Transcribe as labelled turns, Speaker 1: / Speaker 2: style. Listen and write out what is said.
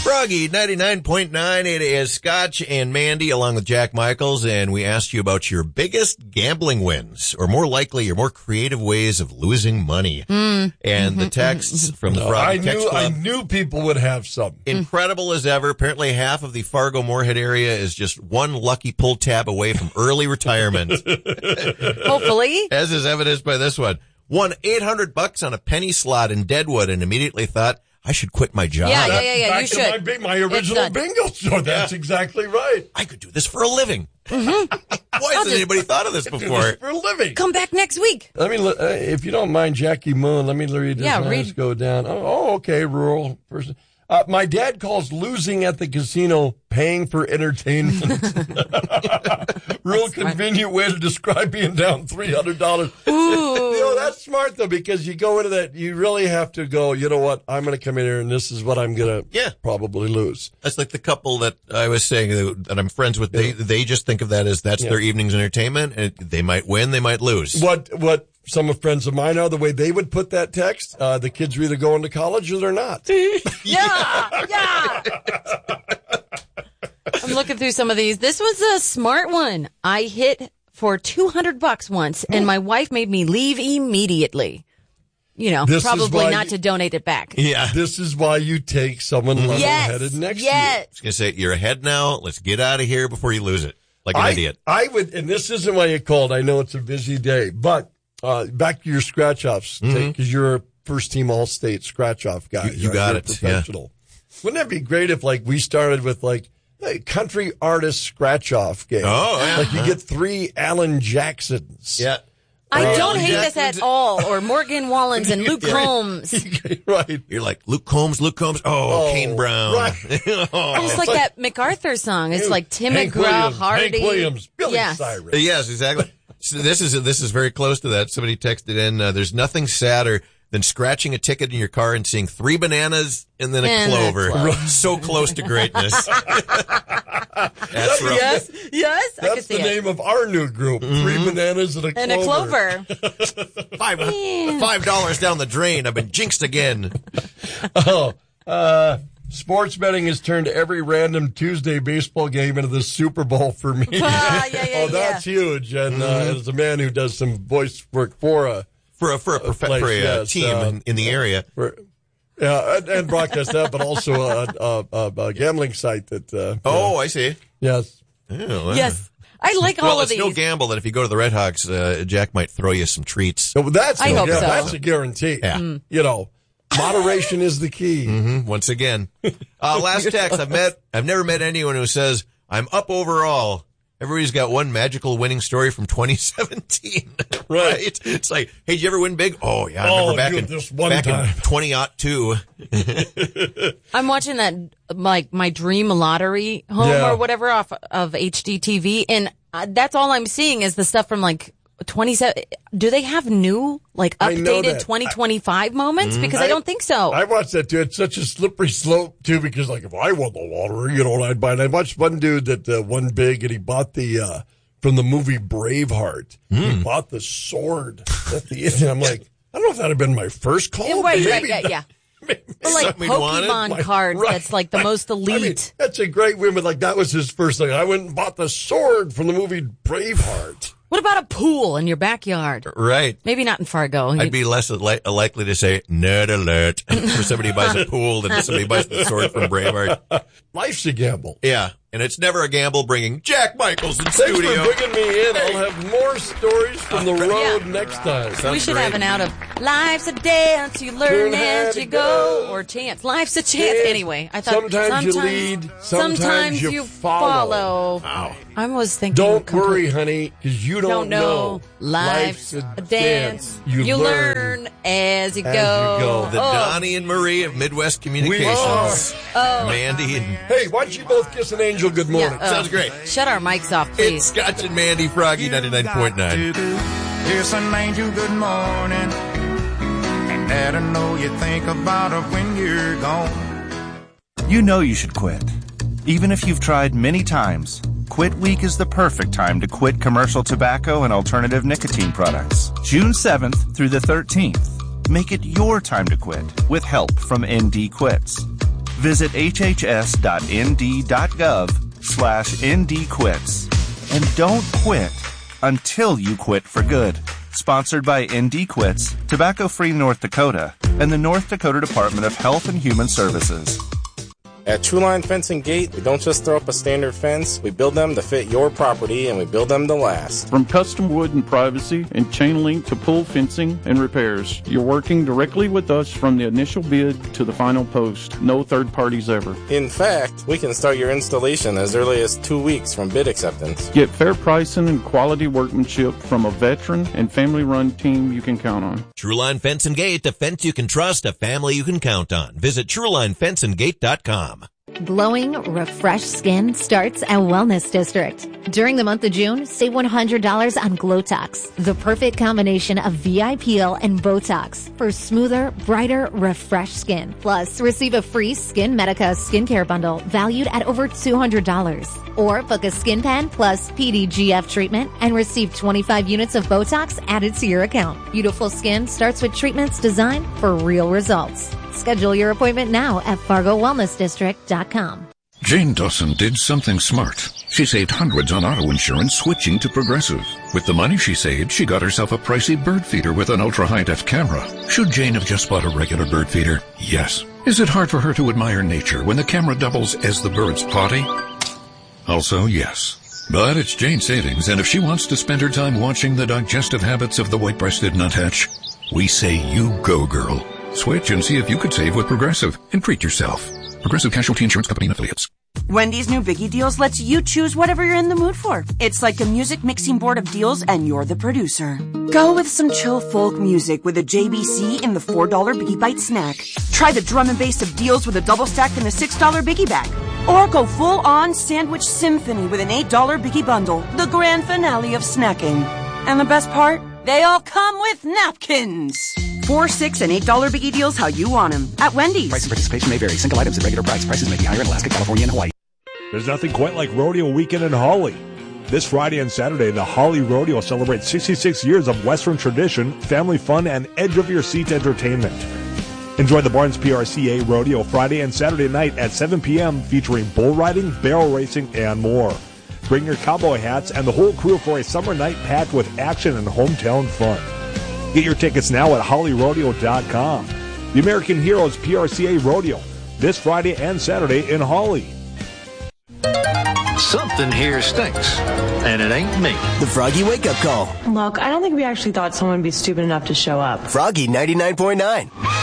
Speaker 1: Froggy 99.9. It is Scotch and Mandy along with Jack Michaels, and we asked you about your biggest gambling wins, or more likely your more creative ways of losing money. And the texts from the Froggy Text Club.
Speaker 2: I knew people would have some.
Speaker 1: Incredible as ever. Apparently half of the Fargo-Moorhead area is just one lucky pull tab away from early retirement.
Speaker 3: Hopefully.
Speaker 1: As is evidenced by this one. Won $800 on a penny slot in Deadwood and immediately thought, I should quit my job.
Speaker 3: Yeah,
Speaker 2: Back
Speaker 3: you
Speaker 2: to
Speaker 3: should.
Speaker 2: my original bingo show. That's exactly right.
Speaker 1: I could do this for a living. Why hasn't anybody thought of this before?
Speaker 2: For a living.
Speaker 3: Come back next week.
Speaker 2: Let me, if you don't mind, Jackie Moon, let me read this. Let's go down. Oh, okay, rural person. My dad calls losing at the casino paying for entertainment. Real convenient way to describe being down $300.
Speaker 3: Ooh.
Speaker 2: That's smart, though, because you go into that, you really have to go, you know what, I'm going to come in here and this is what I'm going to probably lose.
Speaker 1: That's like the couple that I was saying that I'm friends with. They just think of that as that's their evening's entertainment. And they might win, they might lose.
Speaker 2: What some of friends of mine are, the way they would put that text, the kids are either going to college or they're not.
Speaker 3: Yeah. I'm looking through some of these. This was a smart one. I hit for $200 once, and my wife made me leave immediately. You know,
Speaker 2: This is
Speaker 3: probably
Speaker 2: why
Speaker 3: not to donate it back.
Speaker 1: Yeah.
Speaker 2: This is why you take someone level-headed next to you.
Speaker 1: I was going to say, you're ahead now. Let's get out of here before you lose it. Like an idiot.
Speaker 2: I would, and this isn't why you called. I know it's a busy day, but back to your scratch-offs, because you're a first-team All-State scratch-off guy.
Speaker 1: You got it.
Speaker 2: Professional. Yeah. Wouldn't that be great if, like, we started with, like, a country artist scratch-off game?
Speaker 1: Oh, yeah.
Speaker 2: Like, you get 3 Alan Jacksons.
Speaker 1: Yeah.
Speaker 3: I don't hate this at all. Or Morgan Wallens and Luke Combs.
Speaker 2: Right.
Speaker 1: You're like, Luke Combs. Oh, Kane Brown.
Speaker 2: Right.
Speaker 3: It's like that MacArthur song. It's like Tim McGraw, Hardy.
Speaker 2: Hank Williams, Billy Cyrus.
Speaker 1: Yes, exactly. So this is very close to that. Somebody texted in, there's nothing sadder than scratching a ticket in your car and seeing 3 bananas and then a clover. So close to greatness. That's rough.
Speaker 3: Yes. I
Speaker 2: That's the name of our new group. 3 bananas and a clover.
Speaker 1: $5 down the drain. I've been jinxed again.
Speaker 2: Sports betting has turned every random Tuesday baseball game into the Super Bowl for me. That's huge. And as a man who does some voice work for a
Speaker 1: team in the area.
Speaker 2: And broadcast that, but also a gambling site that.
Speaker 1: I see.
Speaker 2: Yes.
Speaker 1: Oh, wow.
Speaker 3: Yes. I like all of these.
Speaker 1: Well, it's no gamble that if you go to the Red Hawks, Jack might throw you some treats.
Speaker 2: That's
Speaker 3: a
Speaker 2: guarantee.
Speaker 1: Yeah.
Speaker 2: You know, moderation is the key.
Speaker 1: Once again. Last text. I've never met anyone who says, I'm up overall. Everybody's got one magical winning story from 2017. Right? It's like, hey, did you ever win big? Oh, yeah. I remember back in 2002.
Speaker 3: I'm watching that, like, my dream lottery home or whatever off of HDTV. And that's all I'm seeing is the stuff from, like, 27. Do they have new, like, updated 2025 moments? Because I don't think so.
Speaker 2: I watched that too. It's such a slippery slope too, because like if I won the lottery, you know what I'd buy. And I watched one dude that won big, and he bought the from the movie Braveheart. He bought the sword at the end. And I'm like, I don't know if that'd have been my first call.
Speaker 3: Right, yeah. Or like Pokemon cards, that's like the most elite.
Speaker 2: I mean, that's a great win, but like that was his first thing. I went and bought the sword from the movie Braveheart.
Speaker 3: What about a pool in your backyard?
Speaker 1: Right.
Speaker 3: Maybe not in Fargo.
Speaker 1: I'd be less likely to say nerd alert for somebody who buys a pool than somebody who buys the sword from Braveheart.
Speaker 2: Life's a gamble.
Speaker 1: Yeah. And it's never a gamble bringing Jack Michaels in
Speaker 2: Thanks
Speaker 1: studio.
Speaker 2: for bringing me in. I'll have more stories from the road next time.
Speaker 3: We should have an out of Life's a dance, you learn as you go, or chance. Life's a chance. Anyway, I thought
Speaker 2: sometimes you lead, sometimes you follow.
Speaker 1: Wow.
Speaker 3: I was thinking.
Speaker 2: Don't worry, honey, because you don't know.
Speaker 3: Life's a dance. You learn as you go.
Speaker 1: The Donnie and Marie of Midwest Communications. Mandy and...
Speaker 2: Hey, why don't you both kiss an angel good morning?
Speaker 1: Sounds great.
Speaker 3: Shut our mics off, please.
Speaker 1: It's Scotch and Mandy, Froggy 99.9.
Speaker 4: Kiss an angel good morning, and let her know you think about her when you're gone.
Speaker 5: You know you should quit. Even if you've tried many times, Quit Week is the perfect time to quit commercial tobacco and alternative nicotine products. June 7th through the 13th. Make it your time to quit with help from ND Quits. Visit hhs.nd.gov/ndquits. And don't quit until you quit for good. Sponsored by ND Quits, Tobacco Free North Dakota, and the North Dakota Department of Health and Human Services.
Speaker 6: At Truline Fence and Gate, we don't just throw up a standard fence. We build them to fit your property, and we build them to last.
Speaker 7: From custom wood and privacy and chain link to pull fencing and repairs, you're working directly with us from the initial bid to the final post. No third parties ever.
Speaker 6: In fact, we can start your installation as early as 2 weeks from bid acceptance.
Speaker 7: Get fair pricing and quality workmanship from a veteran and family-run team you can count on.
Speaker 1: Truline Fence and Gate, a fence you can trust, a family you can count on. Visit TrulineFenceandGate.com.
Speaker 8: Glowing, refreshed skin starts at Wellness District. During the month of June, save $100 on Glotox, the perfect combination of VI Peel and Botox for smoother, brighter, refreshed skin. Plus, receive a free Skin Medica skincare bundle valued at over $200. Or book a Skin Pen plus PDGF treatment and receive 25 units of Botox added to your account. Beautiful skin starts with treatments designed for real results. Schedule your appointment now at FargoWellnessDistrict.com.
Speaker 9: Jane Dawson did something smart. She saved hundreds on auto insurance switching to Progressive. With the money she saved, she got herself a pricey bird feeder with an ultra-high-def camera. Should Jane have just bought a regular bird feeder? Yes. Is it hard for her to admire nature when the camera doubles as the bird's potty? Also, yes. But it's Jane's savings, and if she wants to spend her time watching the digestive habits of the white-breasted nuthatch, we say you go, girl. Switch and see if you could save with Progressive and treat yourself. Progressive Casualty Insurance Company and Affiliates.
Speaker 10: Wendy's new Biggie Deals lets you choose whatever you're in the mood for. It's like a music mixing board of deals, and you're the producer. Go with some chill folk music with a JBC in the $4 Biggie Bite snack. Try the drum and bass of deals with a double stack in the $6 Biggie Bag. Or go full-on sandwich symphony with an $8 Biggie Bundle, the grand finale of snacking. And the best part? They all come with napkins. $4, $6, and $8 Biggie Deals how you want them at Wendy's.
Speaker 11: Price and participation may vary. Single items at regular price. Prices may be higher in Alaska, California, and Hawaii.
Speaker 12: There's nothing quite like Rodeo Weekend in Holly. This Friday and Saturday, the Holly Rodeo celebrates 66 years of Western tradition, family fun, and edge-of-your-seat entertainment. Enjoy the Barnes PRCA Rodeo Friday and Saturday night at 7 p.m. featuring bull riding, barrel racing, and more. Bring your cowboy hats and the whole crew for a summer night packed with action and hometown fun. Get your tickets now at hollyrodeo.com. The American Heroes PRCA Rodeo, this Friday and Saturday in Holly.
Speaker 13: Something here stinks, and it ain't me.
Speaker 14: The Froggy Wake Up Call.
Speaker 15: Look, I don't think we actually thought someone would be stupid enough to show up.
Speaker 14: Froggy 99.9.